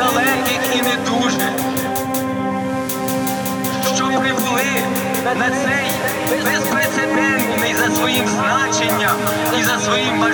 недалеких і не дуже, що прибули на цей безпрецедентний за своїм значенням і за своїм